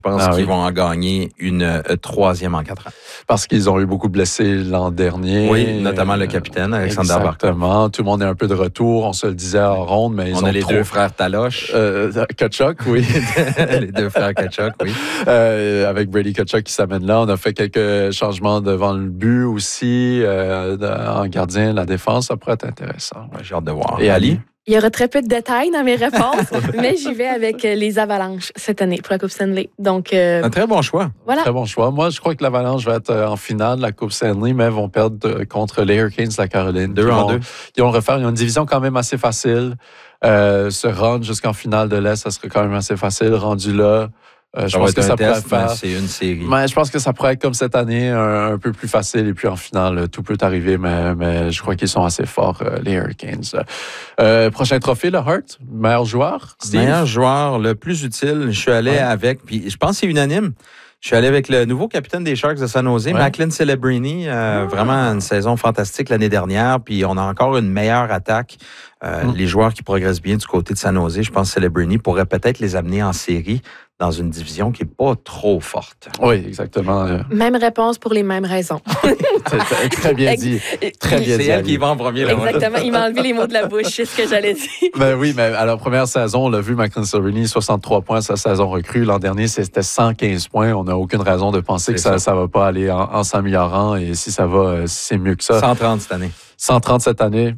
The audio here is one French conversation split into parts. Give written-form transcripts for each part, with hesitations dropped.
Je pense qu'ils vont en gagner une troisième en 4 ans. Parce qu'ils ont eu beaucoup de blessés l'an dernier. Oui, notamment le capitaine, Alexander Barkov. Exactement. Tout le monde est un peu de retour. On se le disait en ronde, mais on a les deux frères Taloche. Tkachuk, oui. Les deux frères Tkachuk, oui. Avec Brady Tkachuk qui s'amène là. On a fait quelques changements devant le but aussi. En gardien, la défense, ça pourrait être intéressant. Ouais, j'ai hâte de voir. Et Ali? Il y aura très peu de détails dans mes réponses, mais j'y vais avec les Avalanches cette année pour la Coupe Stanley. Donc, un très bon choix. Voilà. Très bon choix. Moi, je crois que l'Avalanche va être en finale de la Coupe Stanley, mais vont perdre contre les Hurricanes de la Caroline. 2-2. Ils vont le refaire. Ils ont une division quand même assez facile. Se rendre jusqu'en finale de l'Est, ça serait quand même assez facile. Rendu là, je pense que ça pourrait faire. C'est une série. Mais je pense que ça pourrait être comme cette année, un peu plus facile. Et puis en finale, tout peut arriver, mais je crois qu'ils sont assez forts, les Hurricanes. Prochain trophée, le Hart, meilleur joueur. Steve? Meilleur joueur, le plus utile. Je suis allé avec, puis je pense que c'est unanime. Je suis allé avec le nouveau capitaine des Sharks de San Jose, Macklin Celebrini. Vraiment une saison fantastique l'année dernière. Puis on a encore une meilleure attaque. Les joueurs qui progressent bien du côté de San Jose, je pense que Celebrini pourrait peut-être les amener en série dans une division qui n'est pas trop forte. Oui, exactement. Même réponse pour les mêmes raisons. Très bien dit. Très bien dit. C'est elle qui va en premier. Là. Exactement. Il m'a enlevé les mots de la bouche. C'est ce que j'allais dire. Ben oui, mais à la première saison, on l'a vu, Macklin Celebrini, 63 points sa saison recrue. L'an dernier, c'était 115 points. On n'a aucune raison de penser que ça ne va pas aller en s'améliorant. Et si ça va, c'est mieux que ça. 130 cette année. 130 cette année,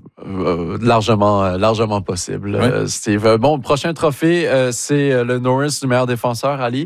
largement possible, Steve. Bon, prochain trophée, c'est le Norris du meilleur défenseur, Ali.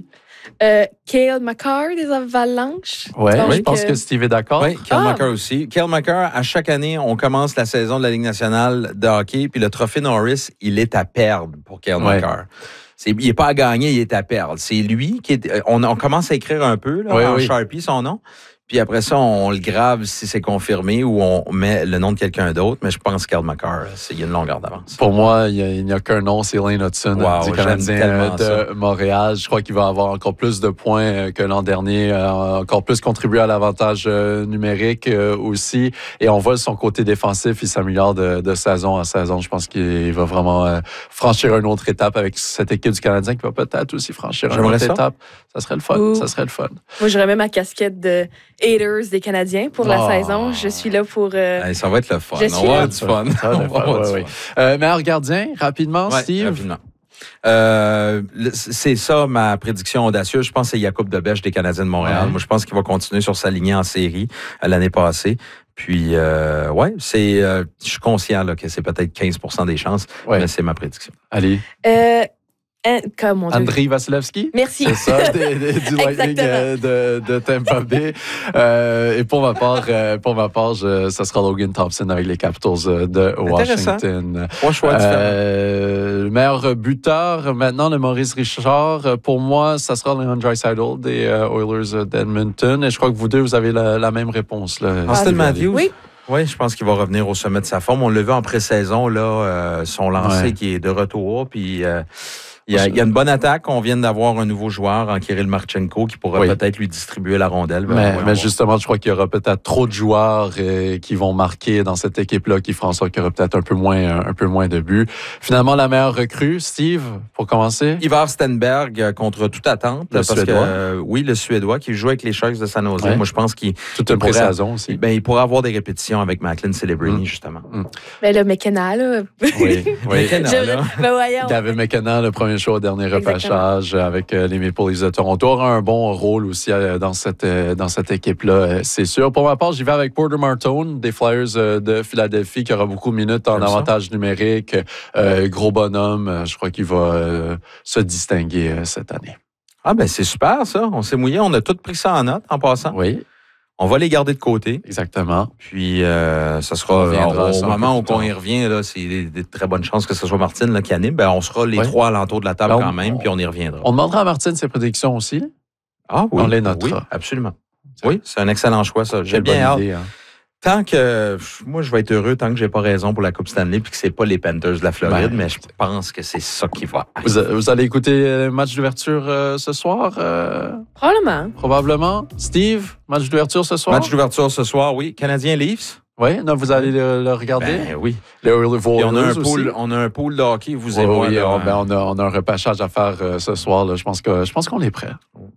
Cale Makar des Avalanches. Oui, je pense que Steve est d'accord. Oui, Cale Makar aussi. Cale Makar, à chaque année, on commence la saison de la Ligue nationale de hockey, puis le trophée Norris, il est à perdre pour Cale Makar. Il n'est pas à gagner, il est à perdre. C'est lui qui est... On commence à écrire un peu là, en Sharpie son nom. Puis après ça, on le grave si c'est confirmé ou on met le nom de quelqu'un d'autre. Mais je pense que Cale Makar, il y a une longueur d'avance. Pour moi, il n'y a qu'un nom, c'est Lane Hutson du Canadien de Montréal. Je crois qu'il va avoir encore plus de points que l'an dernier, encore plus contribuer à l'avantage numérique aussi. Et on voit son côté défensif, il s'améliore de saison en saison. Je pense qu'il va vraiment franchir une autre étape avec cette équipe du Canadien qui va peut-être aussi franchir une autre étape. Ça serait le fun. Ça serait le fun. Moi, je remets ma casquette de haters des Canadiens pour la saison. Je suis là pour... ça va être le fun. On va avoir du fun. Meilleur gardien, rapidement, Steve? Rapidement. C'est ça ma prédiction audacieuse. Je pense que c'est Jakub Dobeš des Canadiens de Montréal. Moi, je pense qu'il va continuer sur sa lignée en série l'année passée. Puis, je suis conscient là, que c'est peut-être 15% des chances, mais c'est ma prédiction. Allez. Andrei Vasilevski. Merci. C'est ça, du Lightning de Tampa Bay. Et pour ma part, ça sera Logan Thompson avec les Capitals de Washington. Trois choix différents. Le meilleur buteur, maintenant, le Maurice Richard. Pour moi, ça sera Leon Draisaitl des Oilers d'Edmonton. Et je crois que vous deux, vous avez la même réponse. Austin Matthews? Oui, je pense qu'il va revenir au sommet de sa forme. On l'a vu en pré-saison, là, son lancer qui est de retour. Puis... Il y a une bonne attaque. On vient d'avoir un nouveau joueur en Kirill Marchenko qui pourra peut-être lui distribuer la rondelle. Mais justement, je crois qu'il y aura peut-être trop de joueurs qui vont marquer dans cette équipe-là qui fera en sorte qu'il y aura peut-être un peu moins de buts. Finalement, la meilleure recrue, Steve, pour commencer? Ivar Stenberg contre toute attente. Le Suédois. Le Suédois qui joue avec les Sharks de San Jose. Moi, je pense qu'il... Toute une pré-saison aussi. Il pourrait avoir des répétitions avec Macklin Celebrini, justement. Mais le McKenna, là... Oui. McKenna, là. David McKenna, le premier choix au dernier repêchage avec les Maple Leafs de Toronto, aura un bon rôle aussi dans cette équipe-là, c'est sûr. Pour ma part, j'y vais avec Porter Martone des Flyers de Philadelphie qui aura beaucoup de minutes en avantage numérique. Gros bonhomme, je crois qu'il va se distinguer cette année. Ah ben c'est super ça, on s'est mouillé, on a tout pris ça en note en passant. Oui. On va les garder de côté. Exactement. Puis, ça sera au moment où on y revient, là, c'est des très bonnes chances que ce soit Martine là, qui anime. On sera les trois alentours de la table quand même, puis on y reviendra. On demandera à Martine ses prédictions aussi. Ah oui. On les notera. Oui, absolument. Oui, c'est un excellent choix, ça. J'ai bien hâte. Tant que... Moi, je vais être heureux tant que j'ai pas raison pour la Coupe Stanley puis que c'est pas les Panthers de la Floride, mais je pense que c'est ça qui va arriver. Vous allez écouter le match d'ouverture ce soir? Probablement. Probablement. Steve, match d'ouverture ce soir? Match d'ouverture ce soir, oui. Canadiens Leafs? Oui, non, vous allez le regarder? Ben oui. On a un pool de hockey, vous et moi. Oui, on a un repêchage à faire ce soir. Là. Je pense qu'on est prêt.